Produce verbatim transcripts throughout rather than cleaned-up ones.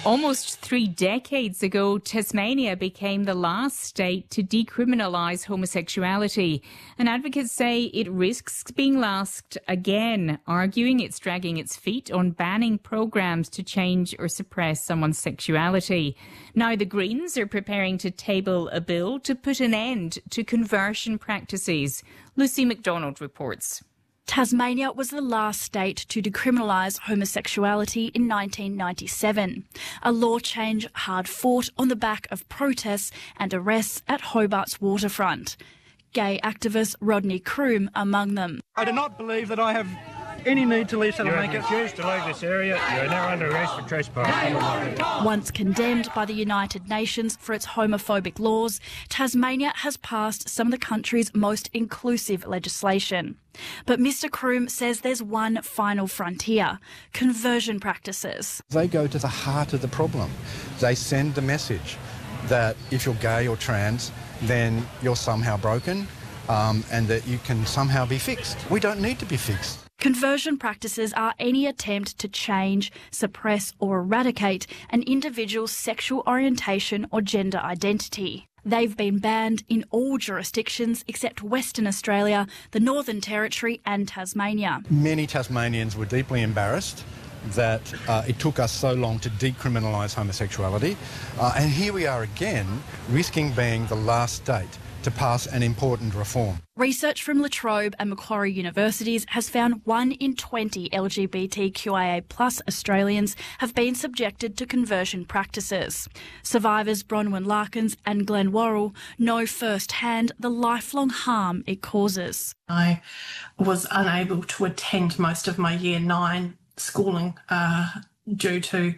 Almost three decades ago, Tasmania became the last state to decriminalise homosexuality. And advocates say it risks being last again, arguing it's dragging its feet on banning programs to change or suppress someone's sexuality. Now the Greens are preparing to table a bill to put an end to conversion practices. Lucy McDonald reports. Tasmania was the last state to decriminalise homosexuality in nineteen ninety-seven, a law change hard fought on the back of protests and arrests at Hobart's waterfront. Gay activist Rodney Croom among them. I do not believe that I have any need to leave Salamanca. You have refused to leave this area. You are now under arrest for trespass. Once condemned by the United Nations for its homophobic laws, Tasmania has passed some of the country's most inclusive legislation. But Mr Croom says there's one final frontier: conversion practices. They go to the heart of the problem. They send the message that if you're gay or trans, then you're somehow broken um, and that you can somehow be fixed. We don't need to be fixed. Conversion practices are any attempt to change, suppress or eradicate an individual's sexual orientation or gender identity. They've been banned in all jurisdictions except Western Australia, the Northern Territory and Tasmania. Many Tasmanians were deeply embarrassed that uh, it took us so long to decriminalise homosexuality. Uh, and here we are again, risking being the last state to pass an important reform. Research from La Trobe and Macquarie Universities has found one in twenty L G B T Q I A plus Australians have been subjected to conversion practices. Survivors Bronwyn Larkins and Glenn Worrell know firsthand the lifelong harm it causes. I was unable to attend most of my year nine schooling uh, due to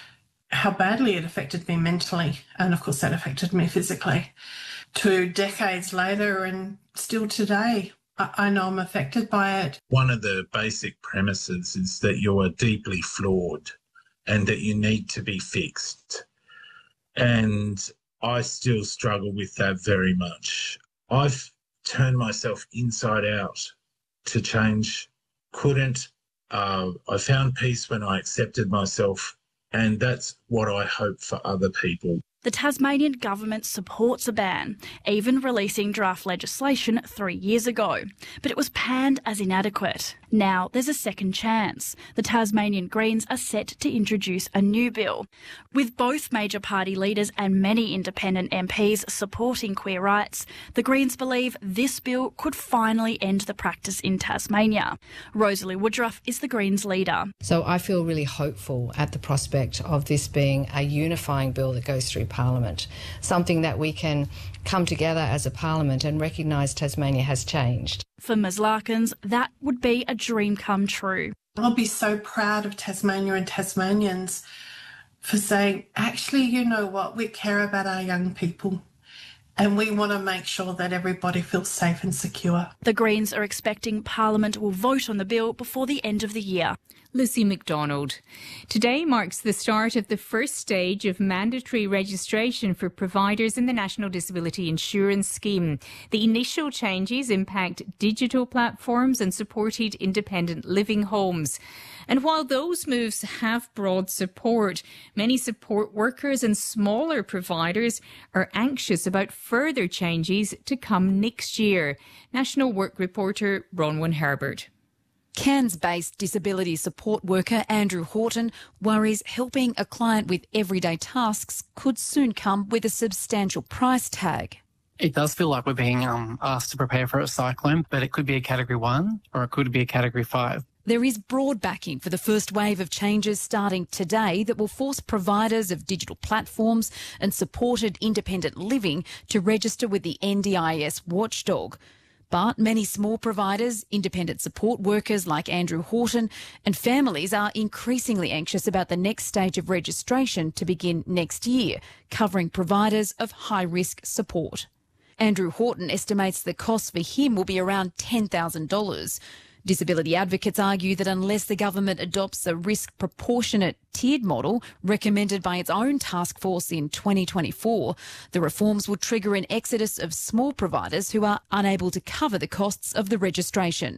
how badly it affected me mentally, and of course that affected me physically. Two decades later and still today, I know I'm affected by it. One of the basic premises is that you are deeply flawed and that you need to be fixed. And I still struggle with that very much. I've turned myself inside out to change. Couldn't. Uh, I found peace when I accepted myself, and that's what I hope for other people. The Tasmanian government supports a ban, even releasing draft legislation three years ago. But it was panned as inadequate. Now there's a second chance. The Tasmanian Greens are set to introduce a new bill. With both major party leaders and many independent M Ps supporting queer rights, the Greens believe this bill could finally end the practice in Tasmania. Rosalie Woodruff is the Greens leader. So I feel really hopeful at the prospect of this being a unifying bill that goes through Parliament, something that we can come together as a Parliament and recognise Tasmania has changed. For Miz Larkins, that would be a dream come true. I'll be so proud of Tasmania and Tasmanians for saying, actually, you know what, we care about our young people and we want to make sure that everybody feels safe and secure. The Greens are expecting Parliament will vote on the bill before the end of the year. Lucy McDonald. Today marks the start of the first stage of mandatory registration for providers in the National Disability Insurance Scheme. The initial changes impact digital platforms and supported independent living homes. And while those moves have broad support, many support workers and smaller providers are anxious about further changes to come next year. National Work reporter Bronwyn Herbert. Cairns-based disability support worker Andrew Horton worries helping a client with everyday tasks could soon come with a substantial price tag. It does feel like we're being um, asked to prepare for a cyclone, but it could be a Category one or it could be a Category five. There is broad backing for the first wave of changes starting today that will force providers of digital platforms and supported independent living to register with the N D I S watchdog. But many small providers, independent support workers like Andrew Horton and families are increasingly anxious about the next stage of registration to begin next year, covering providers of high-risk support. Andrew Horton estimates the cost for him will be around ten thousand dollars. Disability advocates argue that unless the government adopts a risk-proportionate tiered model recommended by its own task force in twenty twenty-four, the reforms will trigger an exodus of small providers who are unable to cover the costs of the registration.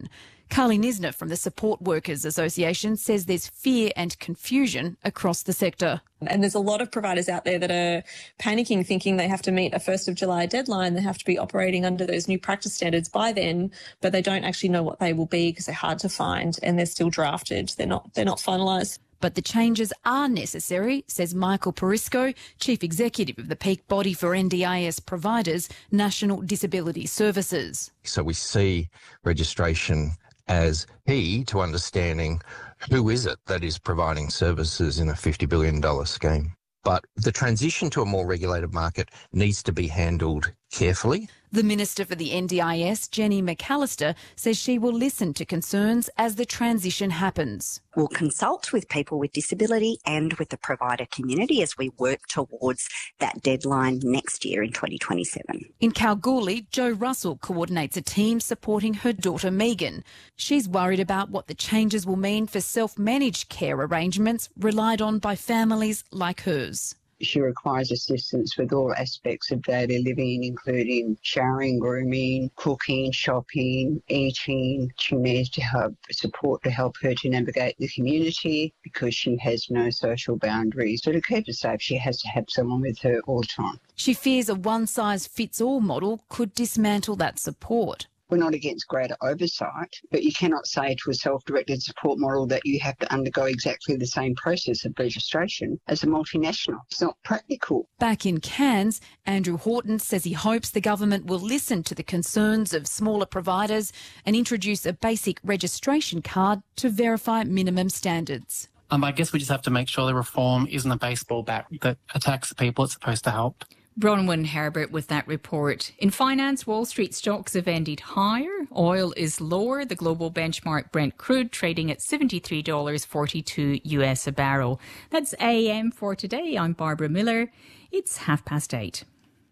Carly Nisner from the Support Workers Association says there's fear and confusion across the sector. And there's a lot of providers out there that are panicking, thinking they have to meet a first of July deadline. They have to be operating under those new practice standards by then, but they don't actually know what they will be because they're hard to find and they're still drafted. They're not, they're not finalised. But the changes are necessary, says Michael Perisco, Chief Executive of the peak body for N D I S providers, National Disability Services. So we see registration as key to understanding who is it that is providing services in a fifty billion dollars scheme. But the transition to a more regulated market needs to be handled carefully. The Minister for the N D I S, Jenny McAllister, says she will listen to concerns as the transition happens. We'll consult with people with disability and with the provider community as we work towards that deadline next year in twenty twenty-seven. In Kalgoorlie, Jo Russell coordinates a team supporting her daughter Megan. She's worried about what the changes will mean for self-managed care arrangements relied on by families like hers. She requires assistance with all aspects of daily living, including showering, grooming, cooking, shopping, eating. She needs to have support to help her to navigate the community because she has no social boundaries. So to keep her safe, she has to have someone with her all the time. She fears a one-size-fits-all model could dismantle that support. We're not against greater oversight, but you cannot say to a self-directed support model that you have to undergo exactly the same process of registration as a multinational. It's not practical. Back in Cairns, Andrew Horton says he hopes the government will listen to the concerns of smaller providers and introduce a basic registration card to verify minimum standards. Um, I guess we just have to make sure the reform isn't a baseball bat that attacks the people it's supposed to help. Bronwyn Herbert with that report. In finance, Wall Street stocks have ended higher. Oil is lower. The global benchmark Brent crude trading at seventy-three dollars and forty-two U S a barrel. That's A M for today. I'm Barbara Miller. It's half past eight.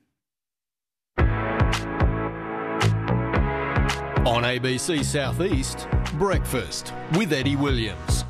On A B C Southeast, Breakfast with Eddie Williams.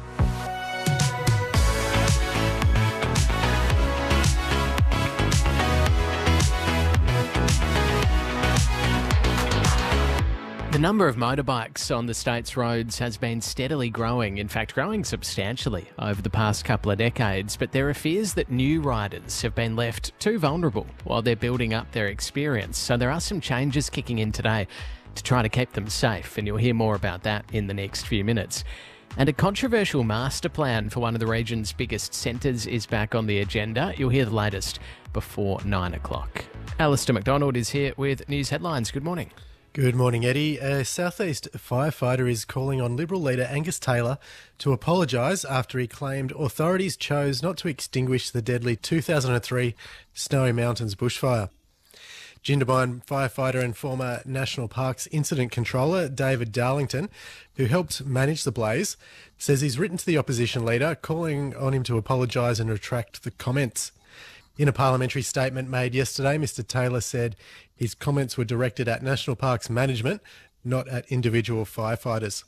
The number of motorbikes on the state's roads has been steadily growing, in fact growing substantially over the past couple of decades, but there are fears that new riders have been left too vulnerable while they're building up their experience. So there are some changes kicking in today to try to keep them safe, and you'll hear more about that in the next few minutes. And a controversial master plan for one of the region's biggest centres is back on the agenda. You'll hear the latest before nine o'clock. Alistair McDonald is here with news headlines. Good morning. Good morning, Eddie. A Southeast firefighter is calling on Liberal leader Angus Taylor to apologise after he claimed authorities chose not to extinguish the deadly two thousand three Snowy Mountains bushfire. Jindabyne firefighter and former National Parks incident controller David Darlington, who helped manage the blaze, says he's written to the opposition leader calling on him to apologise and retract the comments. In a parliamentary statement made yesterday, Mr Taylor said his comments were directed at National Parks management, not at individual firefighters.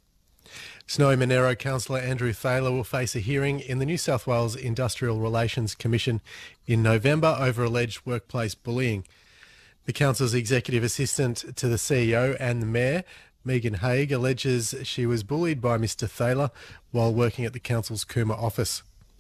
Snowy Monero councillor Andrew Thaler will face a hearing in the New South Wales Industrial Relations Commission in November over alleged workplace bullying. The council's executive assistant to the C E O and the mayor, Megan Haig, alleges she was bullied by Mr Thaler while working at the council's Cooma office.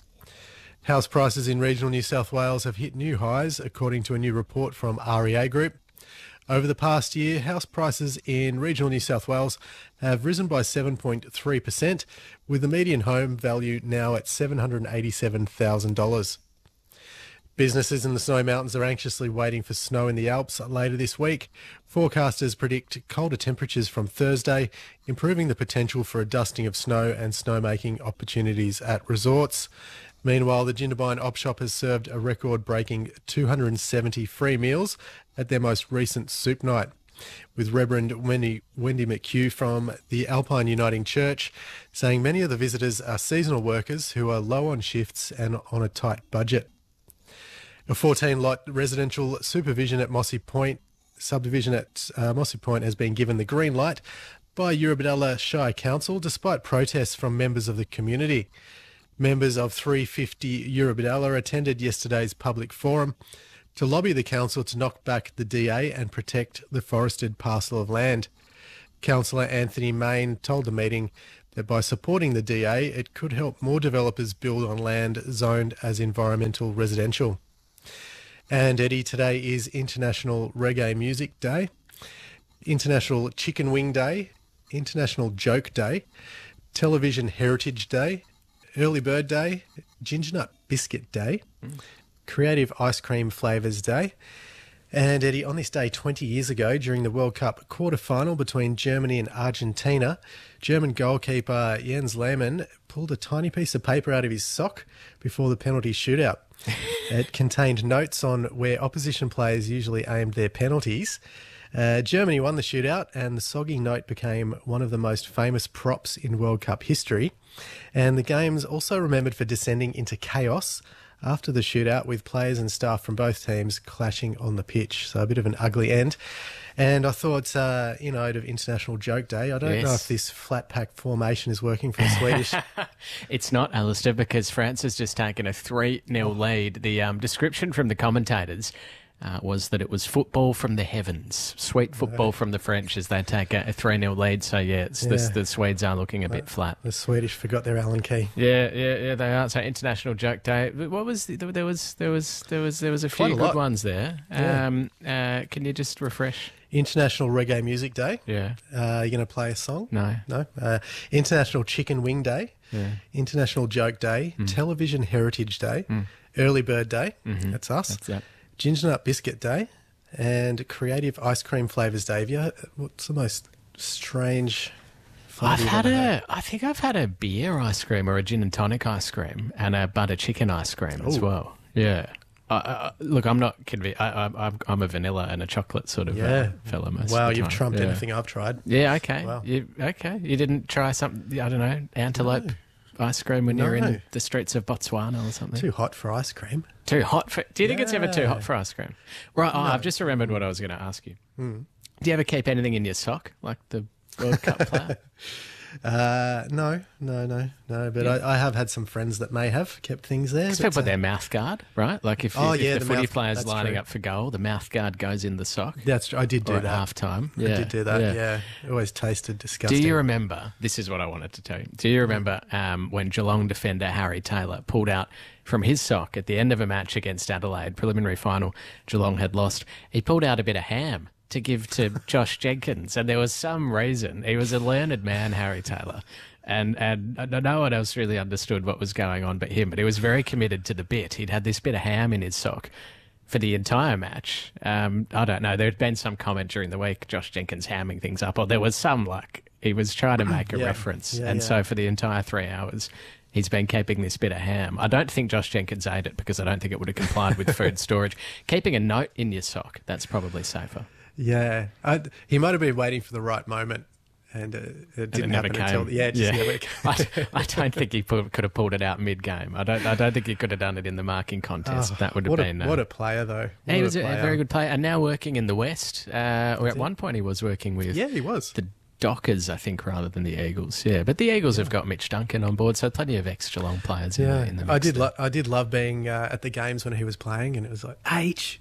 House prices in regional New South Wales have hit new highs, according to a new report from R E A Group. Over the past year, house prices in regional New South Wales have risen by seven point three percent, with the median home value now at seven hundred eighty-seven thousand dollars. Businesses in the Snowy Mountains are anxiously waiting for snow in the Alps later this week. Forecasters predict colder temperatures from Thursday, improving the potential for a dusting of snow and snowmaking opportunities at resorts. Meanwhile, the Jindabyne Op Shop has served a record-breaking two hundred seventy free meals at their most recent soup night, with Reverend Wendy, Wendy McHugh from the Alpine Uniting Church saying many of the visitors are seasonal workers who are low on shifts and on a tight budget. A fourteen-lot residential supervision at Mossy Point, subdivision at uh, Mossy Point has been given the green light by Eurobodalla Shire Council despite protests from members of the community. Members of three fifty Eurobodalla attended yesterday's public forum to lobby the council to knock back the D A and protect the forested parcel of land. Councillor Anthony Main told the meeting that by supporting the D A, it could help more developers build on land zoned as environmental residential. And Eddie, today is International Reggae Music Day, International Chicken Wing Day, International Joke Day, Television Heritage Day, Early Bird Day, Ginger Nut Biscuit Day, mm. Creative Ice Cream Flavours Day. And Eddie, on this day twenty years ago, during the World Cup quarter-final between Germany and Argentina, German goalkeeper Jens Lehmann pulled a tiny piece of paper out of his sock before the penalty shootout. It contained notes on where opposition players usually aimed their penalties. Uh, Germany won the shootout, and the soggy note became one of the most famous props in World Cup history. And the game's also remembered for descending into chaos after the shootout, with players and staff from both teams clashing on the pitch. So a bit of an ugly end. And I thought, uh, you know, of International Joke Day, I don't yes. know if this flat pack formation is working for the Swedish. It's not, Alistair, because France has just taken a three nil lead. The um, description from the commentators Uh, was that it was football from the heavens, sweet football from the French as they take a, a three nil lead. So, yeah, it's, yeah. The, the Swedes are looking a bit flat. The Swedish forgot their Allen key. Yeah, yeah, yeah, they are. So, International Joke Day. What was the, there was there was there was there was a few Quite a good lot. ones there. Yeah. Um, uh, can you just refresh? International Reggae Music Day. Yeah. Uh, you going to play a song? No. No. Uh, International Chicken Wing Day. Yeah. International Joke Day. Mm. Television Heritage Day. Mm. Early Bird Day. Mm-hmm. That's us. That's that. Ginger Nut Biscuit Day. And Creative Ice Cream Flavours Day. Have you, what's the most strange I've had a, had? I think I've had a beer ice cream or a gin and tonic ice cream and a butter chicken ice cream Ooh. as well. Yeah. Uh, uh, look, I'm not convinced. I, I, I'm a vanilla and a chocolate sort of yeah. uh, fella most Wow, of the you've time. trumped yeah. anything I've tried. Yeah, okay. Wow. You, okay. You didn't try something, I don't know, antelope no. ice cream when no. you're in the streets of Botswana or something? Too hot for ice cream. Too hot for... Do you think yeah. it's ever too hot for ice cream? Right, oh, no. I've just remembered what I was going to ask you. Mm. Do you ever keep anything in your sock, like the World Cup player? Uh, no, no, no, no. But yeah. I, I have had some friends that may have kept things there. Because people put uh, their mouth guard, right? Like if, oh, if yeah, the, the footy mouth, player's lining true. up for goal, the mouth guard goes in the sock. That's true. I did do or that. At half time. Yeah. I did do that, yeah. yeah. It always tasted disgusting. Do you remember, this is what I wanted to tell you, do you remember um, when Geelong defender Harry Taylor pulled out from his sock at the end of a match against Adelaide, preliminary final, Geelong had lost, he pulled out a bit of ham to give to Josh Jenkins, and there was some reason. He was a learned man, Harry Taylor, and and no one else really understood what was going on but him, but he was very committed to the bit. He'd had this bit of ham in his sock for the entire match. Um, I don't know, there had been some comment during the week, Josh Jenkins hamming things up, or there was some, like, he was trying to make a yeah. reference, yeah, and yeah. so for the entire three hours... he's been keeping this bit of ham. I don't think Josh Jenkins ate it because I don't think it would have complied with food storage. Keeping a note in your sock, that's probably safer. Yeah. I, he might have been waiting for the right moment and uh, it didn't and it never happen came. until... Yeah, it just yeah. never came. I, I don't think he put, could have pulled it out mid-game. I don't I don't think he could have done it in the marking contest. Oh, that would have what been... A, uh, what a player, though. What he was a, a, a very good player and now working in the West. Uh, or at one point he was working with... Yeah, he was. The Dockers, I think, rather than the Eagles. Yeah, but the Eagles yeah. have got Mitch Duncan on board, so plenty of ex-Geelong players yeah. in, in the mix. I did, lo- I did love being uh, at the games when he was playing, and it was like, H...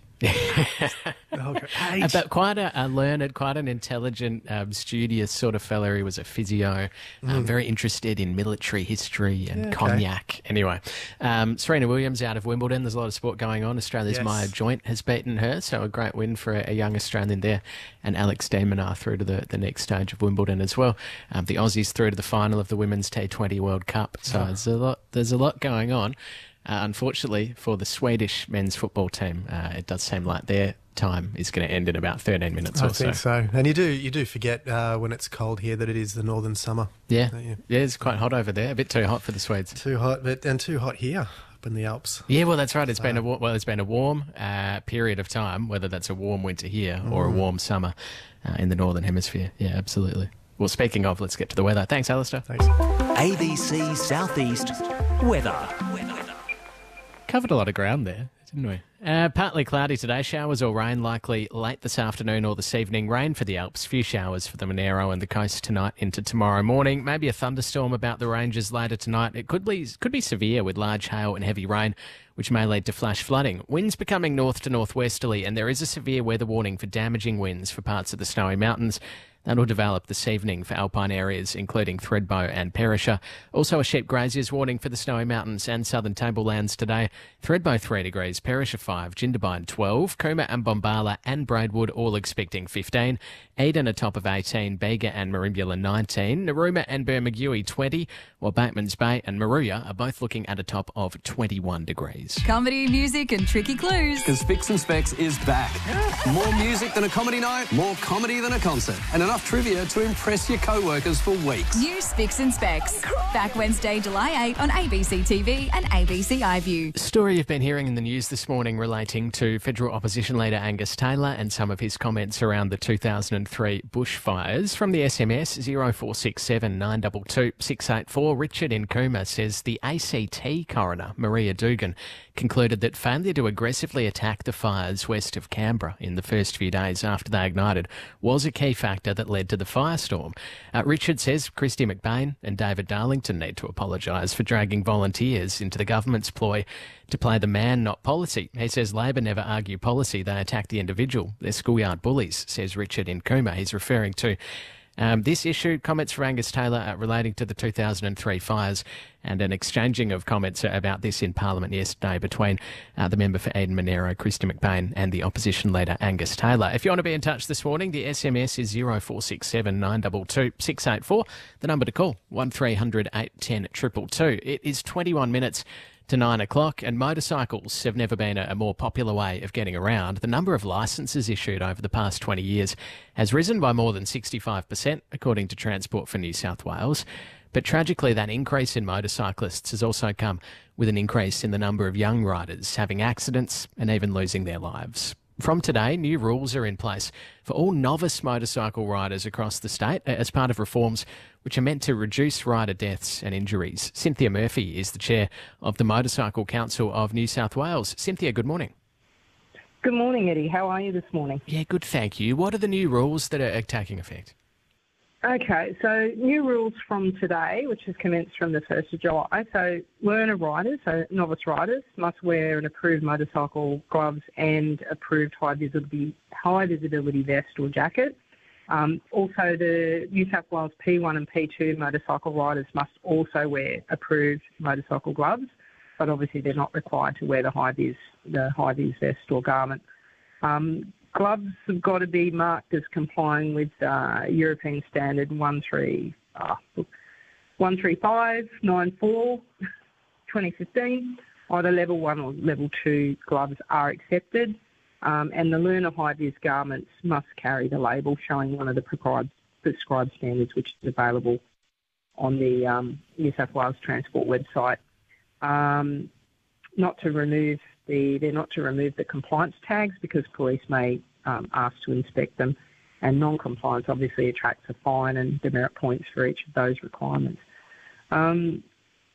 H. But quite a, a learned, quite an intelligent, um, studious sort of fella. He was a physio, um, mm. very interested in military history and yeah, okay. cognac. Anyway, um, Serena Williams out of Wimbledon. There's a lot of sport going on. Australia's yes. Maya Joint has beaten her, so a great win for a, a young Australian there. And Alex de Minaur through to the, the next stage of Wimbledon as well. Um, the Aussies through to the final of the Women's T twenty World Cup. So oh. there's a lot. There's a lot going on. Uh, unfortunately for the Swedish men's football team, uh, it does seem like their time is going to end in about thirteen minutes I or so. I think so. And you do you do forget uh, when it's cold here that it is the northern summer. Yeah, yeah, it's quite hot over there. A bit too hot for the Swedes. Too hot, but and too hot here up in the Alps. Yeah, well, that's right. It's so. been a well, it's been a warm uh, period of time, whether that's a warm winter here or mm. a warm summer uh, in the northern hemisphere. Yeah, absolutely. Well, speaking of, let's get to the weather. Thanks, Alistair. Thanks. A B C Southeast weather. Covered a lot of ground there, didn't we? Uh, partly cloudy today. Showers or rain likely late this afternoon or this evening. Rain for the Alps. Few showers for the Monero and the coast tonight into tomorrow morning. Maybe a thunderstorm about the ranges later tonight. It could be could be severe with large hail and heavy rain, which may lead to flash flooding. Winds becoming north to northwesterly, and there is a severe weather warning for damaging winds for parts of the Snowy Mountains. That'll develop this evening for alpine areas including Thredbo and Perisher. Also a sheep grazier's warning for the Snowy Mountains and southern tablelands today. Thredbo three degrees, Perisher five, Jindabyne twelve, Cooma and Bombala and Braidwood all expecting fifteen, Eden a top of eighteen, Bega and Merimbula nineteen, Narooma and Bermagui twenty, while Batemans Bay and Maruya are both looking at a top of twenty-one degrees. Comedy, music and tricky clues. Because Fix and Specs is back. More music than a comedy night, more comedy than a concert, and enough trivia to impress your co-workers for weeks. New Fix and Specs. Back Wednesday, July eighth on A B C T V and A B C iView. Story you've been hearing in the news this morning relating to federal opposition leader Angus Taylor and some of his comments around the two thousand three bushfires. From the S M S zero four six seven nine two two six eight four, Richard in Cooma says the A C T coroner, Maria Dugan, concluded that failure to aggressively attack the fires west of Canberra in the first few days after they ignited was a key factor that led to the firestorm. Uh, Richard says Christy McBain and David Darlington need to apologise for dragging volunteers into the government's ploy to play the man, not policy. He says Labor never argue policy, they attack the individual. They're schoolyard bullies, says Richard in Cooma. He's referring to Um, this issue, comments from Angus Taylor uh, relating to the two thousand three fires and an exchanging of comments about this in Parliament yesterday between uh, the member for Eden Monero, Christy McBain, and the opposition leader Angus Taylor. If you want to be in touch this morning, the S M S is zero four six seven nine two two six eight four. The number to call, one three hundred eight one zero two two. It is twenty-one minutes to nine o'clock, and motorcycles have never been a, a more popular way of getting around. The number of licences issued over the past twenty years has risen by more than sixty-five percent, according to Transport for New South Wales. But tragically, that increase in motorcyclists has also come with an increase in the number of young riders having accidents and even losing their lives. From today, new rules are in place for all novice motorcycle riders across the state as part of reforms which are meant to reduce rider deaths and injuries. Cynthia Murphy is the chair of the Motorcycle Council of New South Wales. Cynthia, good morning. Good morning, Eddie. How are you this morning? Yeah, good, thank you. What are the new rules that are taking effect? Okay, so new rules from today, which has commenced from the first of July. So learner riders, so novice riders, must wear an approved motorcycle gloves and approved high visibility, high visibility vest or jacket. Um, also, the New South Wales P one and P two motorcycle riders must also wear approved motorcycle gloves, but obviously they're not required to wear the high vis, the high vis vest or garment. Um, Gloves have got to be marked as complying with uh, European Standard one three five nine four twenty fifteen. Either level one or level two gloves are accepted, um, and the learner high-vis garments must carry the label showing one of the prescribed, prescribed standards, which is available on the um, New South Wales Transport website. Um, not to remove The, they're not to remove the compliance tags because police may um, ask to inspect them, and non-compliance obviously attracts a fine and demerit points for each of those requirements. Um,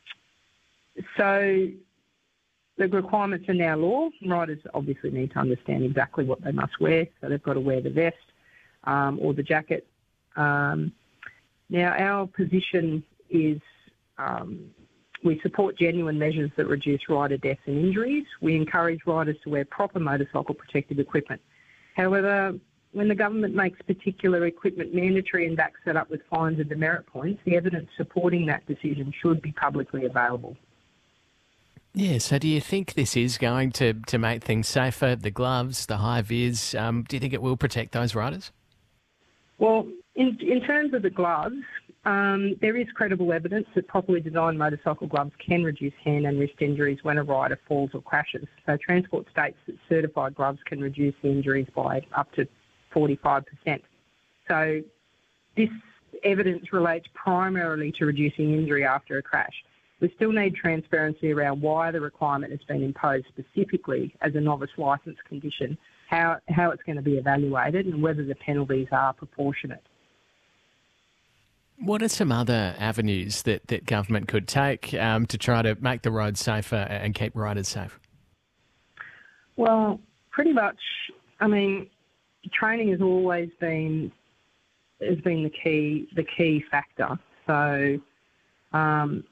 so the requirements are now law. Riders obviously need to understand exactly what they must wear, so they've got to wear the vest um, or the jacket. Um, now, our position is um, we support genuine measures that reduce rider deaths and injuries. We encourage riders to wear proper motorcycle protective equipment. However, when the government makes particular equipment mandatory and backs that up with fines and demerit points, the evidence supporting that decision should be publicly available. Yeah, so do you think this is going to, to make things safer, the gloves, the high vis? Um, do you think it will protect those riders? Well, in, in terms of the gloves, Um, there is credible evidence that properly designed motorcycle gloves can reduce hand and wrist injuries when a rider falls or crashes. So Transport states that certified gloves can reduce the injuries by up to forty-five percent. So this evidence relates primarily to reducing injury after a crash. We still need transparency around why the requirement has been imposed specifically as a novice licence condition, how, how it's going to be evaluated and whether the penalties are proportionate. What are some other avenues that, that government could take um, to try to make the roads safer and keep riders safe? Well, pretty much, I mean, training has always been has been the key the key factor. So, um,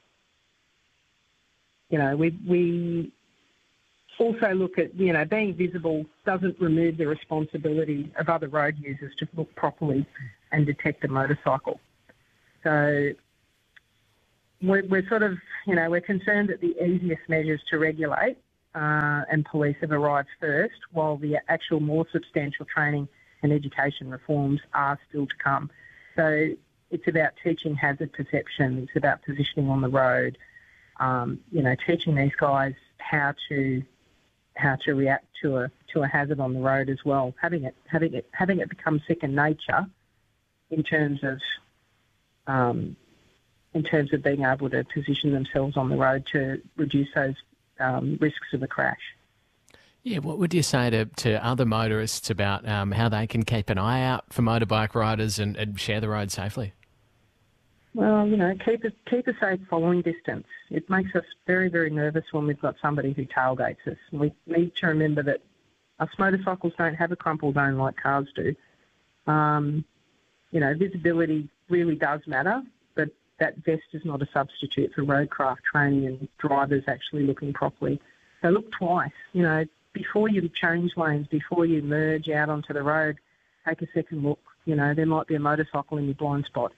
you know, we we also look at, you know, being visible doesn't remove the responsibility of other road users to look properly and detect a motorcycle. So we're, we're sort of, you know, we're concerned that the easiest measures to regulate uh, and police have arrived first, while the actual more substantial training and education reforms are still to come. So it's about teaching hazard perception. It's about positioning on the road. Um, you know, teaching these guys how to how to react to a to a hazard on the road as well. Having it having it having it become second nature in terms of um, in terms of being able to position themselves on the road to reduce those um, risks of a crash. Yeah, what would you say to, to other motorists about um, how they can keep an eye out for motorbike riders and, and share the road safely? Well, you know, keep a, keep a safe following distance. It makes us very, very nervous when we've got somebody who tailgates us. We need to remember that us motorcycles don't have a crumple zone like cars do. Um, you know, visibility really does matter, but that vest is not a substitute for roadcraft training and drivers actually looking properly. So look twice, you know, before you change lanes, before you merge out onto the road, take a second look. You know, there might be a motorcycle in your blind spot.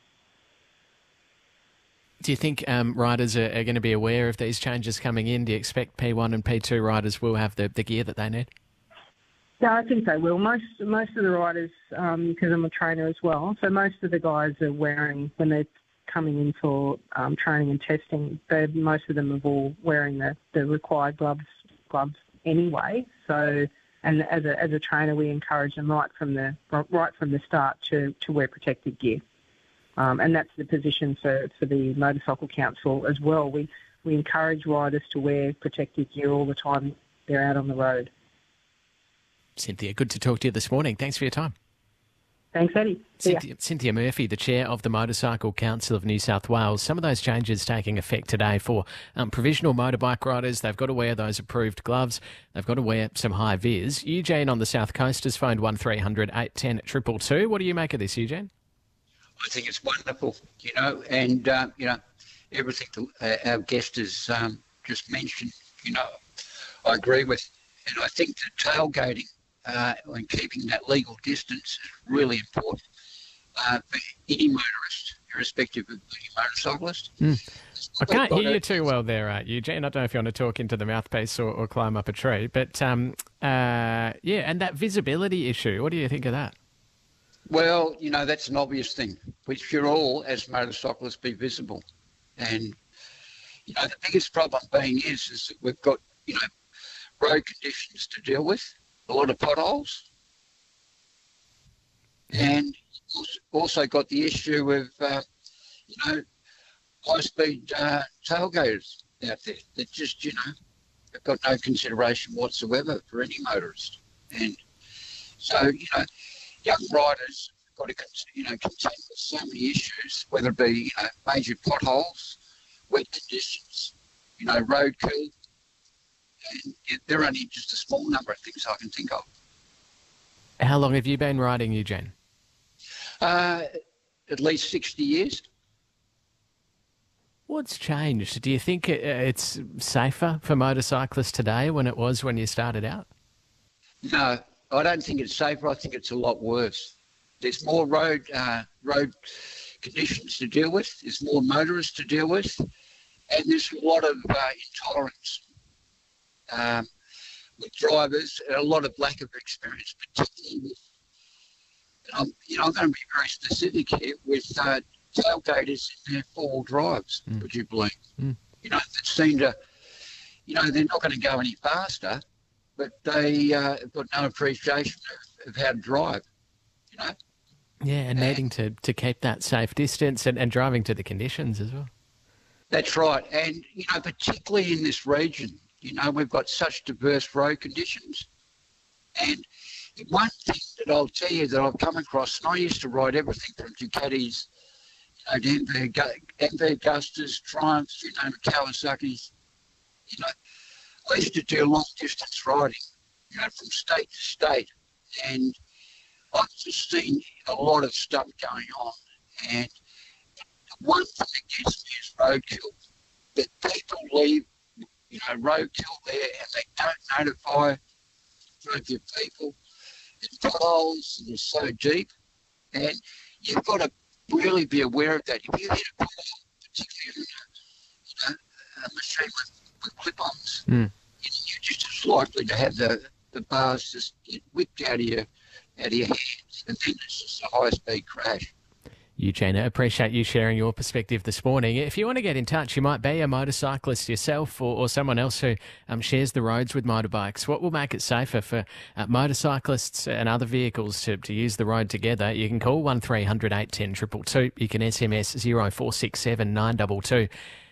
Do you think um, riders are, are going to be aware of these changes coming in? Do you expect P one and P two riders will have the, the gear that they need? Yeah, I think they will. Most most of the riders, um, because I'm a trainer as well, so most of the guys are wearing, when they're coming in for um, training and testing, most of them are all wearing the, the required gloves gloves anyway. So, and as a as a trainer, we encourage them right from the right from the start to, to wear protective gear. Um, and that's the position for, for the Motorcycle Council as well. We we encourage riders to wear protective gear all the time they're out on the road. Cynthia, good to talk to you this morning. Thanks for your time. Thanks, Eddie. Cynthia, Cynthia Murphy, the chair of the Motorcycle Council of New South Wales. Some of those changes taking effect today for um, provisional motorbike riders. They've got to wear those approved gloves. They've got to wear some high vis. Eugene on the South Coast has phoned one three hundred eight one zero two two two. What do you make of this, Eugene? I think it's wonderful, you know, and, uh, you know, everything that our guest has um, just mentioned, you know, I agree with. And I think that tailgating uh, and keeping that legal distance is really important uh, for any motorist, irrespective of being a motorcyclist. Mm. I can't hear you too well there, uh, Eugene. I don't know if you want to talk into the mouthpiece or, or climb up a tree. But, um, uh, yeah, and that visibility issue, what do you think of that? Well, you know, that's an obvious thing. We should all, as motorcyclists, be visible. And, you know, the biggest problem being is, is that we've got, you know, road conditions to deal with, a lot of potholes. And also got the issue of, uh, you know, high-speed uh, tailgaters out there that just, you know, have got no consideration whatsoever for any motorist. And so, you know, young riders have got to, you know, contend with so many issues, whether it be, you know, major potholes, wet conditions, you know, roadkill. And there are only just a small number of things I can think of. How long have you been riding, Eugene? Uh, at least sixty years. What's changed? Do you think it's safer for motorcyclists today when it was when you started out? No. I don't think it's safer. I think it's a lot worse. There's more road uh, road conditions to deal with. There's more motorists to deal with, and there's a lot of uh, intolerance um, with drivers, and a lot of lack of experience, particularly with. And I'm, you know, I'm going to be very specific here with uh, tailgaters in their four-wheel drives. Mm. Would you believe? Mm. You know, that seem to, you know, they're not going to go any faster. But they uh, have got no appreciation of, of how to drive, you know. Yeah, and needing to, to keep that safe distance and, and driving to the conditions as well. That's right. And, you know, particularly in this region, you know, we've got such diverse road conditions. And the one thing that I'll tell you that I've come across, and I used to ride everything from Ducatis, you know, Denver, Denver Augustas, Triumphs, you know, Kawasaki's, you know, I used to do long distance riding, you know, from state to state, and I've just seen a lot of stuff going on. And the one thing that gets me is roadkill. That people leave, you know, roadkill there, and they don't notify the people. The potholes are so deep, And you've got to really be aware of that. If you hit a car, particularly in a, you know, a machine with, with clip-ons, Mm. you're just as likely to have the, the bars just get whipped out of your out of your hands, and then it's just a high-speed crash. Eugenia, appreciate you sharing your perspective this morning. If you want to get in touch, you might be a motorcyclist yourself or, or someone else who um, shares the roads with motorbikes. What will make it safer for uh, motorcyclists and other vehicles to, to use the road together? You can call one three hundred eight ten two two two. You can S M S zero four six seven nine two two.